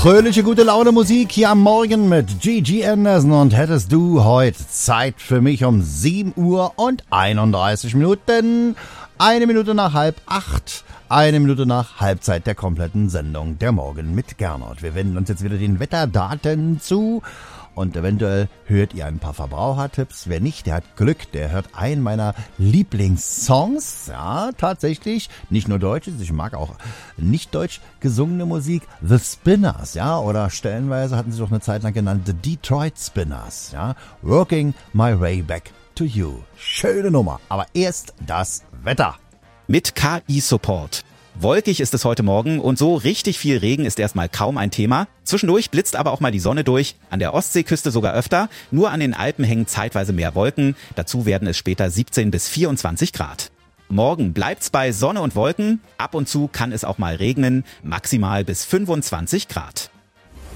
Fröhliche, gute Laune Musik hier am Morgen mit Gigi Anderson. Und hättest du heute Zeit für mich um 7 Uhr und 31 Minuten, 1 Minute nach 7:30, 1 Minute nach Halbzeit der kompletten Sendung der Morgen mit Gernot. Wir wenden uns jetzt wieder den Wetterdaten zu. Und eventuell hört ihr ein paar Verbrauchertipps. Wer nicht, der hat Glück. Der hört einen meiner Lieblingssongs. Ja, tatsächlich. Nicht nur Deutsches. Ich mag auch nicht deutsch gesungene Musik. The Spinners, ja. Oder stellenweise hatten sie doch eine Zeit lang genannt The Detroit Spinners, ja. Working My Way Back to You. Schöne Nummer. Aber erst das Wetter. Mit KI-Support. Wolkig ist es heute Morgen und so richtig viel Regen ist erstmal kaum ein Thema. Zwischendurch blitzt aber auch mal die Sonne durch, an der Ostseeküste sogar öfter, nur an den Alpen hängen zeitweise mehr Wolken, dazu werden es später 17 bis 24 Grad. Morgen bleibt's bei Sonne und Wolken, ab und zu kann es auch mal regnen, maximal bis 25 Grad.